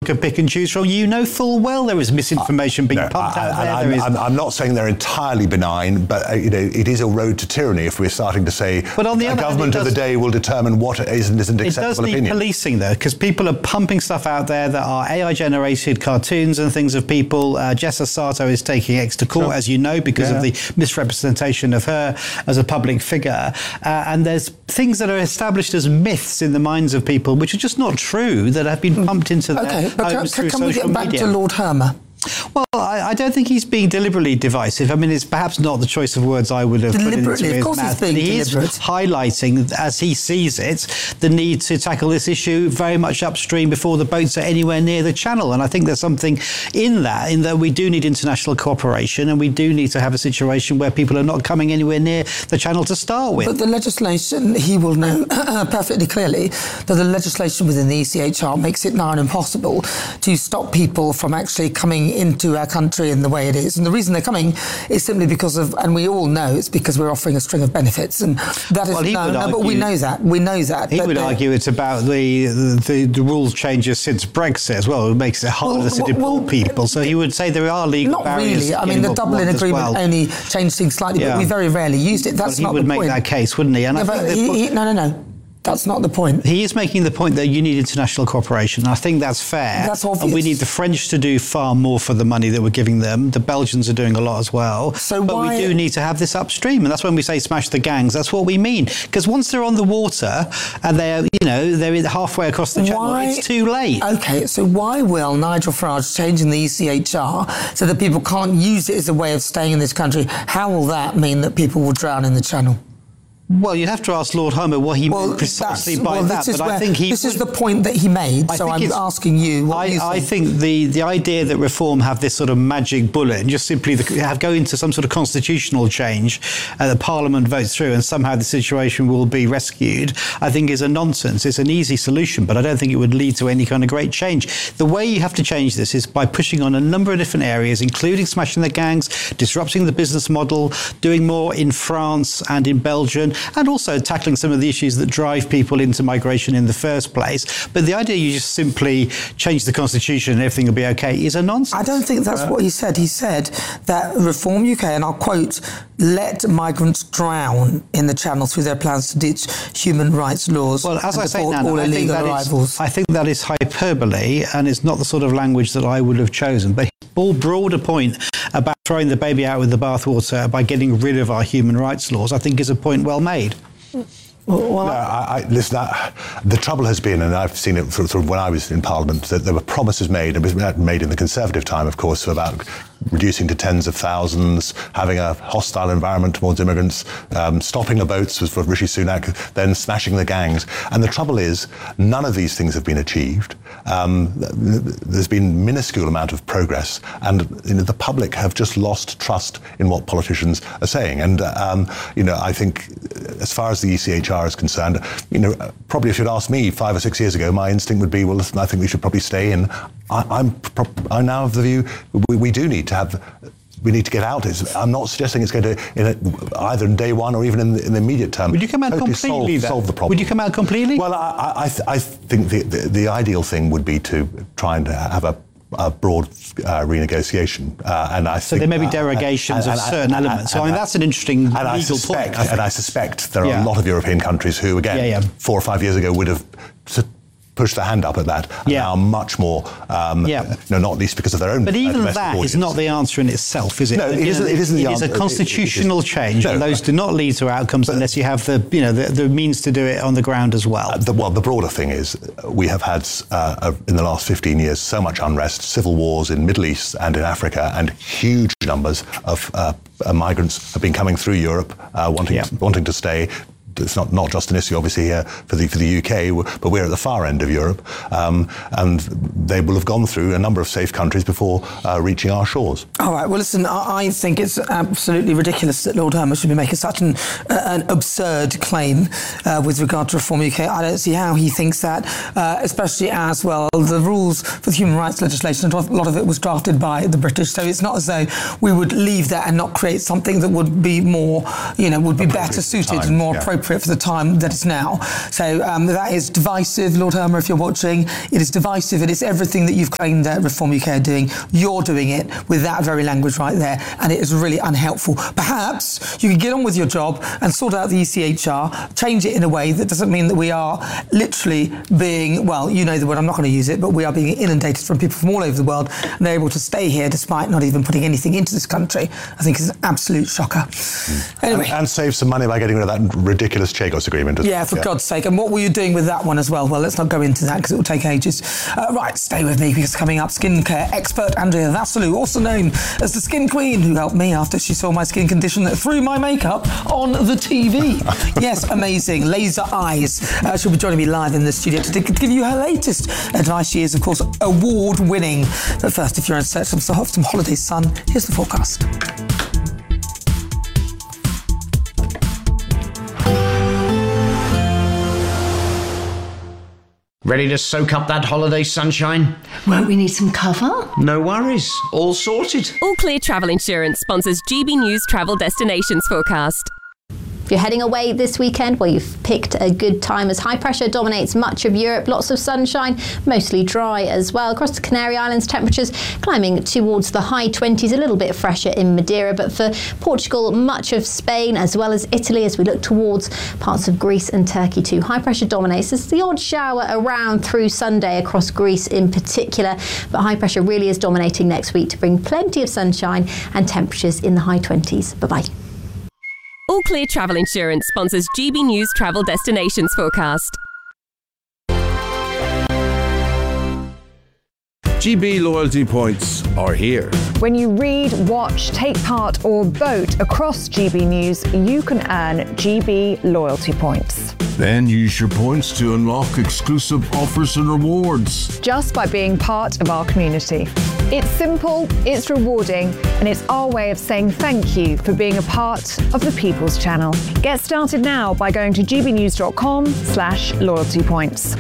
can pick and choose from. You know full well there is misinformation being pumped out there. I'm not saying they're entirely benign, but it is a road to tyranny if we're starting to say but on the a government of the day will determine what is and isn't acceptable opinion. It does need policing, though, because people are pumping stuff out there that are AI-generated cartoons and things of people. Jessa Sato is taking X to court, as you know, because of the misrepresentation of her as a public figure. And there's things that are established as myths in the minds of people, which are just not true, that have been pumped into their homes through social media. Can we get back to Lord Hermer? Well, I don't think he's being deliberately divisive. I mean, it's perhaps not the choice of words I would have put into his mouth. Of course he's being deliberate. He is highlighting, as he sees it, the need to tackle this issue very much upstream before the boats are anywhere near the channel. And I think there's something in that we do need international cooperation, and we do need to have a situation where people are not coming anywhere near the channel to start with. But the legislation, he will know perfectly clearly that the legislation within the ECHR makes it now impossible to stop people from actually coming into our country in the way it is. And the reason they're coming is simply because of, and we all know it's because we're offering a string of benefits. And that is, but we know that. We know that. He would argue it's about the rules changes since Brexit as well. It makes it harder to deport people. So he would say there are legal barriers. Not really. I mean, the Dublin Agreement only changed things slightly, but we very rarely used it. That's not the point. He would make that case, wouldn't he? And no. That's not the point. He is making the point that you need international cooperation. I think that's fair. That's obvious. And we need the French to do far more for the money that we're giving them. The Belgians are doing a lot as well. But we do need to have this upstream. And that's when we say smash the gangs. That's what we mean. Because once they're on the water and they're halfway across the channel, it's too late. OK, so why will Nigel Farage change in the ECHR so that people can't use it as a way of staying in this country? How will that mean that people will drown in the channel? Well, you'd have to ask Lord Hermer what he meant precisely by that. But I think this is the point that he made, so I'm asking you what you think. I think the idea that Reform have this sort of magic bullet and just simply go into some sort of constitutional change that Parliament votes through and somehow the situation will be rescued, I think is a nonsense. It's an easy solution, but I don't think it would lead to any kind of great change. The way you have to change this is by pushing on a number of different areas, including smashing the gangs, disrupting the business model, doing more in France and in Belgium, and also tackling some of the issues that drive people into migration in the first place. But the idea you just simply change the constitution and everything will be OK is a nonsense. I don't think that's what he said. He said that Reform UK, and I'll quote, let migrants drown in the channel through their plans to ditch human rights laws. Well, as I say now, all illegal arrivals. I think that is hyperbole, and it's not the sort of language that I would have chosen. But his broader point about throwing the baby out with the bathwater by getting rid of our human rights laws, I think is a point well made. Listen, the trouble has been, and I've seen it sort of when I was in Parliament, that there were promises made, and it was made in the Conservative time, of course, about reducing to tens of thousands, having a hostile environment towards immigrants, stopping the boats was for Rishi Sunak, then smashing the gangs. And the trouble is, none of these things have been achieved. There's been minuscule amount of progress, and the public have just lost trust in what politicians are saying. And I think, as far as the ECHR is concerned, probably if you'd asked me 5 or 6 years ago, my instinct would be, well, listen, I think we should probably stay in. I'm now of the view we do need to have. We need to get out. I'm not suggesting it's going to, either in day one or even in the immediate term. Would you come out completely? Solve the problem. Would you come out completely? Well, I think the ideal thing would be to try and have a broad renegotiation, and I think so. There may be derogations of certain elements. So that's an interesting legal point. And I suspect there are a lot of European countries who, again, 4 or 5 years ago would have pushed their hand up at that, and now much more, not least because of their own. But even that is not the answer in itself, is it? No, it isn't. It isn't the answer. It is a constitutional change, and those do not lead to outcomes unless you have the means to do it on the ground as well. The broader thing is we have had in the last 15 years so much unrest, civil wars in Middle East and in Africa, and huge numbers of migrants have been coming through Europe wanting to stay. It's not just an issue, obviously, here for the UK, but we're at the far end of Europe, and they will have gone through a number of safe countries before reaching our shores. All right. Well, listen, I think it's absolutely ridiculous that Lord Hermer should be making such an absurd claim with regard to Reform UK. I don't see how he thinks that, especially as well. The rules for the human rights legislation, a lot of it was drafted by the British, so it's not as though we would leave that and not create something that would be more, would be better suited and more appropriate appropriate for the time that it's now. So that is divisive, Lord Hermer, if you're watching. It is divisive. It is everything that you've claimed that Reform UK are doing. You're doing it with that very language right there, and it is really unhelpful. Perhaps you could get on with your job and sort out the ECHR, change it in a way that doesn't mean that we are literally being, well, you know the word, I'm not going to use it, but we are being inundated from people from all over the world, and they're able to stay here despite not even putting anything into this country. I think it's an absolute shocker. Anyway. And save some money by getting rid of that ridiculous Chagos agreement. Yeah, for God's sake. And what were you doing with that one as well? Well, let's not go into that because it will take ages. Right, stay with me because coming up, skincare expert Andrea Vassalou, also known as the Skin Queen, who helped me after she saw my skin condition through my makeup on the TV. Yes, amazing. Laser Eyes. She'll be joining me live in the studio to give you her latest advice. She is, of course, award-winning. But first, if you're in search of some holiday sun, here's the forecast. Ready to soak up that holiday sunshine? Won't we need some cover? No worries, all sorted. All Clear Travel Insurance sponsors GB News Travel Destinations Forecast. If you're heading away this weekend, well, you've picked a good time as high pressure dominates much of Europe. Lots of sunshine, mostly dry as well. Across the Canary Islands, temperatures climbing towards the high 20s, a little bit fresher in Madeira. But for Portugal, much of Spain, as well as Italy, as we look towards parts of Greece and Turkey too. High pressure dominates. There's the odd shower around through Sunday across Greece in particular. But high pressure really is dominating next week to bring plenty of sunshine and temperatures in the high 20s. Bye-bye. All Clear Travel Insurance sponsors GB News Travel Destinations Forecast. GB loyalty points are here. When you read, watch, take part or vote across GB News, you can earn GB loyalty points. Then use your points to unlock exclusive offers and rewards. Just by being part of our community. It's simple, it's rewarding, and it's our way of saying thank you for being a part of the People's Channel. Get started now by going to gbnews.com/loyalty points.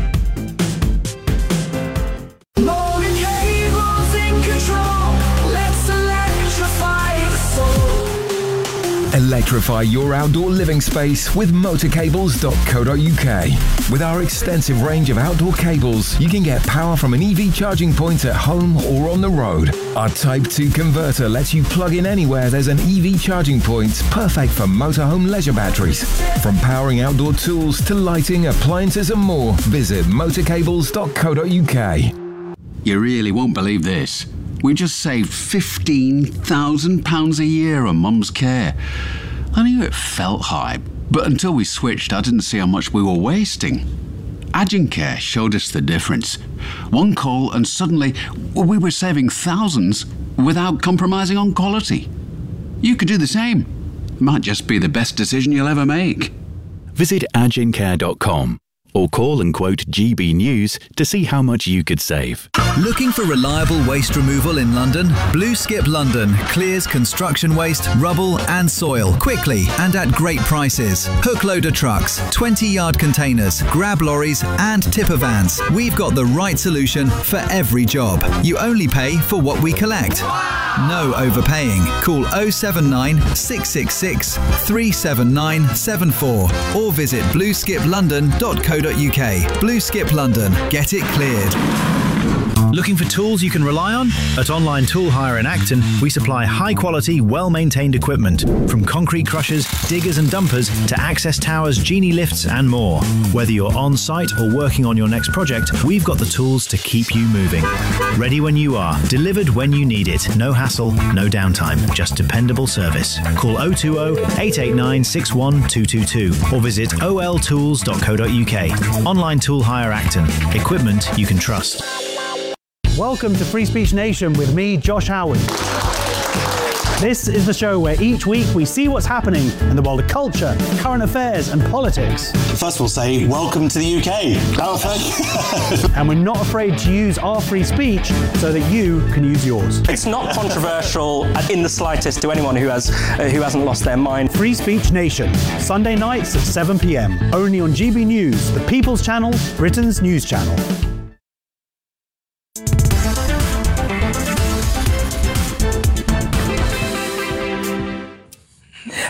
Electrify your outdoor living space with motorcables.co.uk. With our extensive range of outdoor cables, you can get power from an EV charging point at home or on the road. Our Type 2 converter lets you plug in anywhere there's an EV charging point, perfect for motorhome leisure batteries. From powering outdoor tools to lighting, appliances and more, visit motorcables.co.uk. You really won't believe this. We just saved £15,000 a year on Mum's care. I knew it felt high, but until we switched, I didn't see how much we were wasting. Agencare showed us the difference. One call and suddenly we were saving thousands without compromising on quality. You could do the same. It might just be the best decision you'll ever make. Visit agencare.com. or call and quote GB News to see how much you could save. Looking for reliable waste removal in London? Blue Skip London clears construction waste, rubble and soil quickly and at great prices. Hook loader trucks, 20-yard containers, grab lorries and tipper vans. We've got the right solution for every job. You only pay for what we collect. No overpaying. Call 079 666 37974 or visit blueskiplondon.co.uk. Blue Skip London. Get it cleared. Looking for tools you can rely on? At Online Tool Hire in Acton, we supply high-quality, well-maintained equipment, from concrete crushers, diggers and dumpers to access towers, genie lifts and more. Whether you're on-site or working on your next project, we've got the tools to keep you moving. Ready when you are, delivered when you need it. No hassle, no downtime, just dependable service. Call 020-889-61222 or visit oltools.co.uk. Online Tool Hire Acton. Equipment you can trust. Welcome to Free Speech Nation with me, Josh Howard. This is the show where each week we see what's happening in the world of culture, current affairs and politics. First we'll say, welcome to the UK. Oh, thank you. And we're not afraid to use our free speech so that you can use yours. It's not controversial in the slightest to anyone who hasn't lost their mind. Free Speech Nation, Sunday nights at 7 p.m. Only on GB News, the People's Channel, Britain's news channel.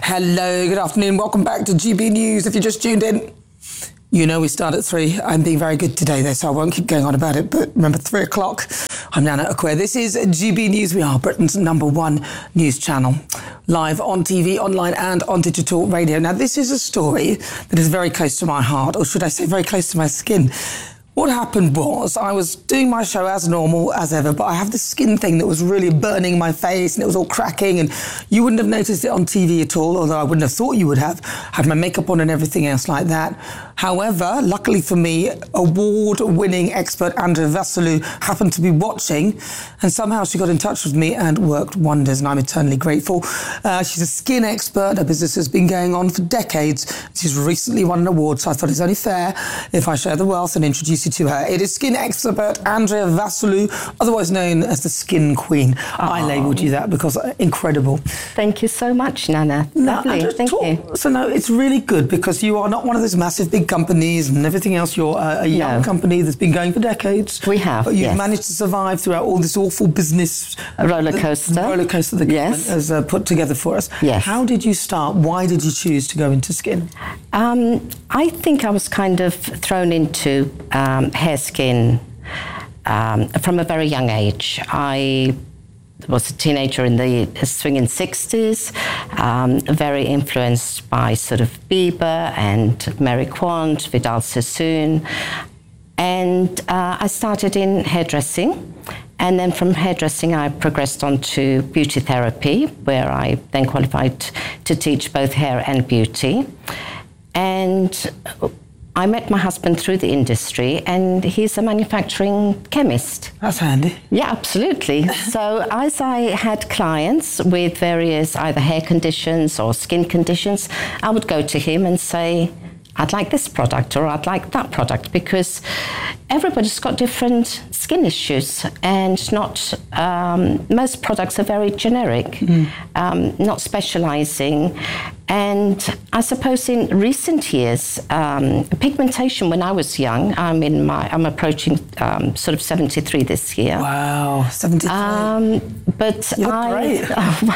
Hello, good afternoon. Welcome back to GB News. If you just tuned in, you know we start at 3. I'm being very good today, though, so I won't keep going on about it. But remember, 3 o'clock, I'm Nana Akwe. This is GB News. We are Britain's #1 news channel. Live on TV, online and on digital radio. Now, this is a story that is very close to my heart, or should I say very close to my skin. What happened was I was doing my show as normal as ever, but I have this skin thing that was really burning my face and it was all cracking, and you wouldn't have noticed it on TV at all, although I wouldn't have thought you would have. Had my makeup on and everything else like that. However, luckily for me, award-winning expert Andrea Vasalou happened to be watching, and somehow she got in touch with me and worked wonders, and I'm eternally grateful. She's a skin expert. Her business has been going on for decades. She's recently won an award, so I thought it's only fair if I share the wealth and introduce you to her. It is skin expert Andrea Vasalou, otherwise known as the Skin Queen. I labelled you that because incredible. Thank you so much, Nana. Lovely. Thank you. So no, it's really good because you are not one of those massive big companies and everything else. You're a young company that's been going for decades. We have, but you've managed to survive throughout all this awful business roller coaster. The roller coaster the government has put together for us. Yes. How did you start? Why did you choose to go into skin? I think I was kind of thrown into hair skin from a very young age. I was a teenager in the swinging 60s, very influenced by sort of Bieber and Mary Quant, Vidal Sassoon. And I started in hairdressing. And then from hairdressing, I progressed on to beauty therapy, where I then qualified to teach both hair and beauty. And I met my husband through the industry, and he's a manufacturing chemist. That's handy. Yeah, absolutely. So as I had clients with various either hair conditions or skin conditions, I would go to him and say, I'd like this product or I'd like that product, because everybody's got different skin issues, and not most products are very generic, not specialising. And I suppose in recent years, pigmentation, when I was young, I'm approaching sort of 73 this year. Wow, 73. But you look great.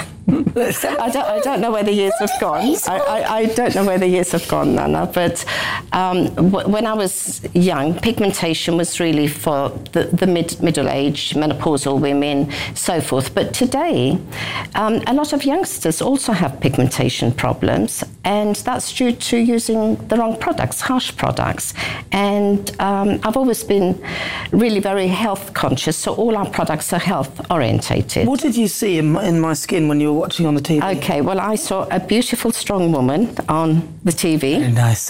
I don't know where the years have gone. I don't know where the years have gone, Nana. But when I was young, pigmentation was really for the middle-aged, menopausal women, so forth. But today, a lot of youngsters also have pigmentation problems, and that's due to using the wrong products, harsh products. And I've always been really very health conscious, so all our products are health orientated. What did you see in my skin when you were watching on the TV? Okay, well, I saw a beautiful, strong woman on the TV. Very nice.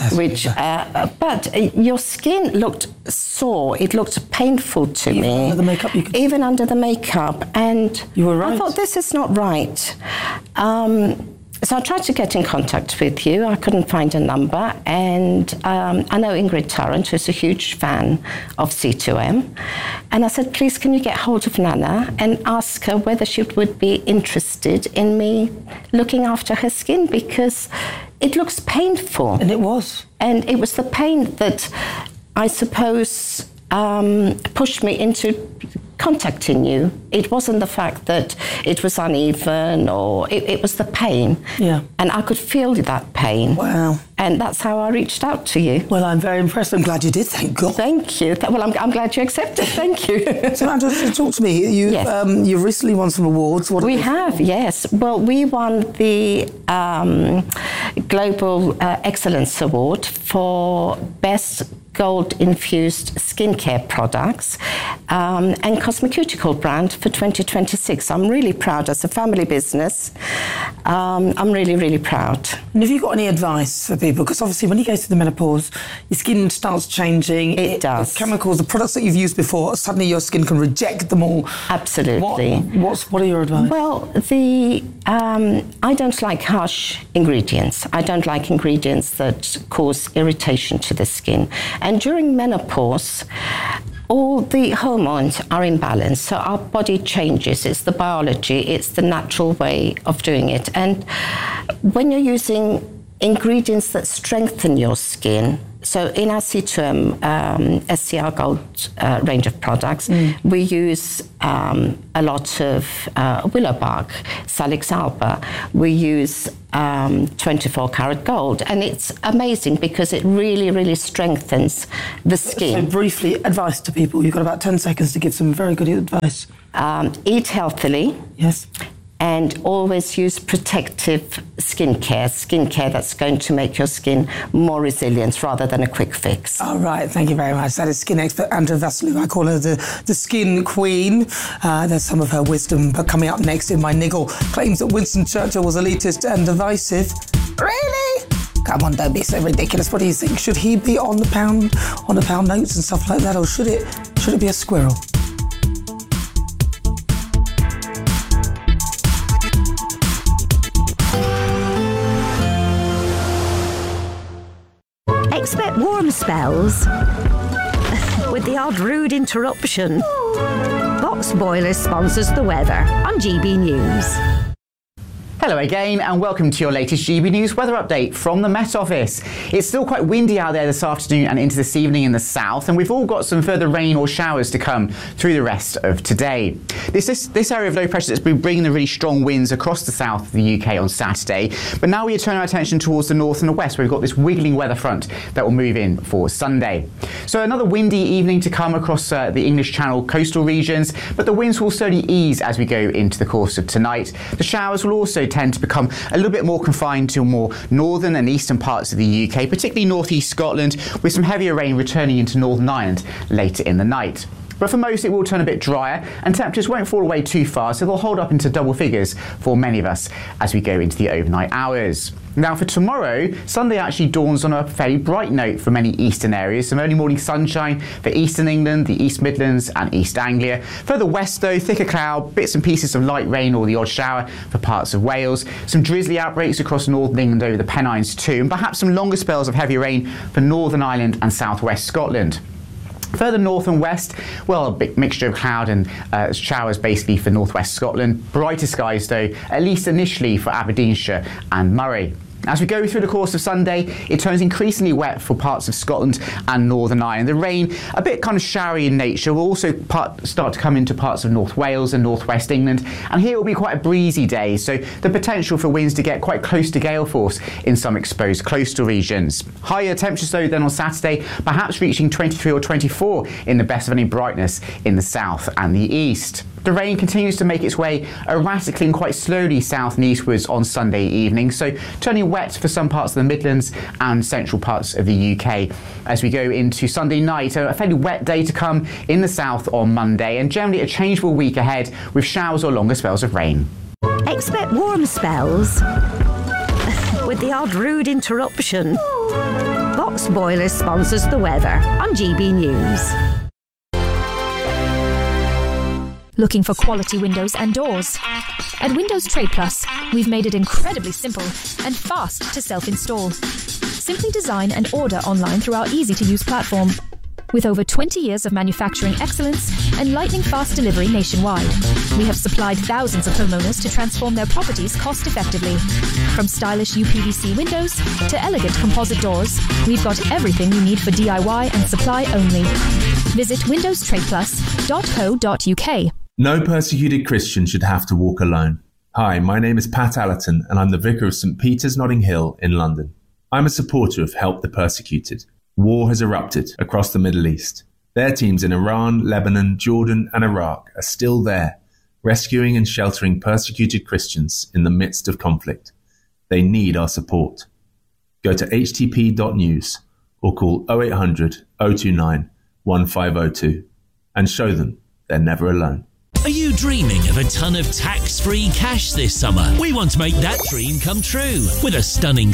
But your skin looked sore. It looked painful to me. Even under the makeup, even under the makeup, and you were right. I thought, this is not right. So I tried to get in contact with you. I couldn't find a number, and I know Ingrid Tarrant, who's a huge fan of C2M, and I said, please, can you get hold of Nana and ask her whether she would be interested in me looking after her skin, because it looks painful. And it was. And it was the pain that I suppose pushed me into contacting you. It wasn't the fact that it was uneven, or it was the pain. Yeah. And I could feel that pain. Wow. And that's how I reached out to you. Well, I'm very impressed. I'm glad you did, thank God. Thank you. Well, I'm glad you accepted. Thank you. So, Andrea, talk to me. You've recently won some awards. We have, yes. Well, we won the Global Excellence Award for Best Gold-infused skincare products and cosmeceutical brand for 2026. I'm really proud. As a family business, I'm really, really proud. And have you got any advice for people? Because obviously when you go through the menopause, your skin starts changing. It does. The chemicals, the products that you've used before, suddenly your skin can reject them all. Absolutely. What are your advice? Well, I don't like harsh ingredients. I don't like ingredients that cause irritation to the skin. And during menopause, all the hormones are in balance, so our body changes. It's the biology, it's the natural way of doing it. And when you're using ingredients that strengthen your skin, So in our C2M SCR Gold range of products, we use a lot of willow bark, Salix alba. We use 24 karat gold, and it's amazing because it really, really strengthens the skin. So briefly, advice to people. You've got about 10 seconds to give some very good advice. Eat healthily. Yes. And always use protective skincare that's going to make your skin more resilient rather than a quick fix. All right, thank you very much. That is skin expert Andrea Vassalou. I call her the skin queen. There's some of her wisdom. But coming up next in my niggle, claims that Winston Churchill was elitist and divisive. Really? Come on, don't be so ridiculous. What do you think? Should he be on the pound notes and stuff like that, or should it be a squirrel? Expect warm spells with the odd rude interruption. Box Boilers sponsors the weather on GB News. Hello again and welcome to your latest GB News weather update from the Met Office. It's still quite windy out there this afternoon and into this evening in the south, and we've all got some further rain or showers to come through the rest of today. This area of low pressure that's been bringing the really strong winds across the south of the UK on Saturday, but now we turn our attention towards the north and the west, where we've got this wiggling weather front that will move in for Sunday. So another windy evening to come across the English Channel coastal regions, but the winds will slowly ease as we go into the course of tonight. The showers will also tend to become a little bit more confined to more northern and eastern parts of the UK, particularly northeast Scotland, with some heavier rain returning into Northern Ireland later in the night. But for most, it will turn a bit drier and temperatures won't fall away too far, so they'll hold up into double figures for many of us as we go into the overnight hours. Now for tomorrow, Sunday actually dawns on a fairly bright note for many eastern areas. Some early morning sunshine for eastern England, the East Midlands and East Anglia. Further west though, thicker cloud, bits and pieces of light rain or the odd shower for parts of Wales. Some drizzly outbreaks across northern England over the Pennines too, and perhaps some longer spells of heavy rain for Northern Ireland and southwest Scotland. Further north and west, well, a big mixture of cloud and showers basically for northwest Scotland. Brighter skies though, at least initially for Aberdeenshire and Moray. As we go through the course of Sunday, it turns increasingly wet for parts of Scotland and Northern Ireland. The rain, a bit kind of showery in nature, will also start to come into parts of North Wales and northwest England. And here it will be quite a breezy day, so the potential for winds to get quite close to gale force in some exposed coastal regions. Higher temperatures though than on Saturday, perhaps reaching 23 or 24 in the best of any brightness in the south and the east. The rain continues to make its way erratically and quite slowly south and eastwards on Sunday evening, so turning wet for some parts of the Midlands and central parts of the UK. As we go into Sunday night, a fairly wet day to come in the south on Monday, and generally a changeable week ahead with showers or longer spells of rain. Expect warm spells with the odd rude interruption. Box Boilers sponsors the weather on GB News. Looking for quality windows and doors? At Windows Trade Plus, we've made it incredibly simple and fast to self-install. Simply design and order online through our easy-to-use platform. With over 20 years of manufacturing excellence and lightning-fast delivery nationwide, we have supplied thousands of homeowners to transform their properties cost-effectively. From stylish UPVC windows to elegant composite doors, we've got everything you need for DIY and supply only. Visit windowstradeplus.co.uk. No persecuted Christian should have to walk alone. Hi, my name is Pat Allerton and I'm the Vicar of St Peter's Notting Hill in London. I'm a supporter of Help the Persecuted. War has erupted across the Middle East. Their teams in Iran, Lebanon, Jordan and Iraq are still there, rescuing and sheltering persecuted Christians in the midst of conflict. They need our support. Go to htp.news or call 0800 029 1502 and show them they're never alone. Are you dreaming of a ton of tax-free cash this summer? We want to make that dream come true with a stunning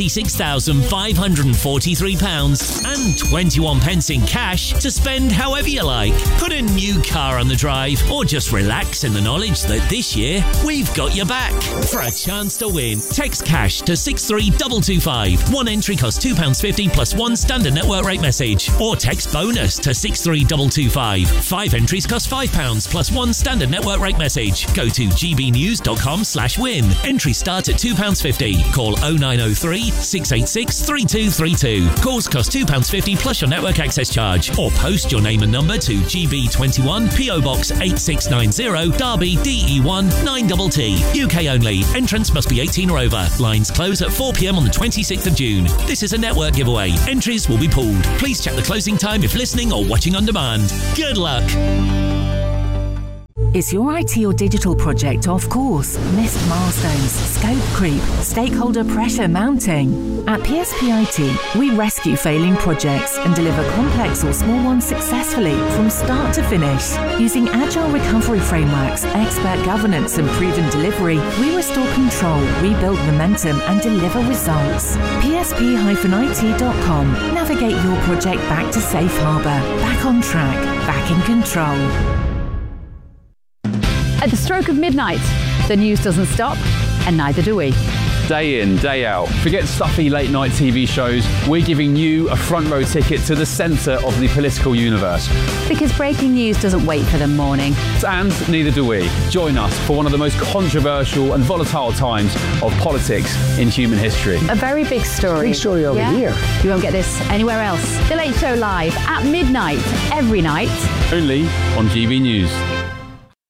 £76,543 and 21 pence in cash to spend however you like. Put a new car on the drive or just relax in the knowledge that this year we've got your back. For a chance to win, text cash to 63225. One entry costs £2.50 plus one standard network rate message. Or text bonus to 63225. 5 entries cost £5 plus one Standard network rate message. Go to gbnews.com/win. Entries start at £2.50. Call 0903 686 3232. Calls cost £2.50 plus your network access charge. Or post your name and number to GB21 PO Box 8690 Derby DE1 9TT. UK only. Entrance must be 18 or over. Lines close at 4 p.m. on the 26th of June. This is a network giveaway. Entries will be pulled. Please check the closing time if listening or watching on demand. Good luck. Is your IT or digital project off course? Missed milestones, scope creep, stakeholder pressure mounting? At PSP IT, we rescue failing projects and deliver complex or small ones successfully from start to finish. Using agile recovery frameworks, expert governance and proven delivery, we restore control, rebuild momentum and deliver results. PSP-IT.com. Navigate your project back to safe harbour, back on track, back in control. At the stroke of midnight, the news doesn't stop, and neither do we. Day in, day out. Forget stuffy late night TV shows. We're giving you a front row ticket to the centre of the political universe. Because breaking news doesn't wait for the morning. And neither do we. Join us for one of the most controversial and volatile times of politics in human history. A very big story. Big story over here. You won't get this anywhere else. The Late Show live at midnight, every night. Only on GB News.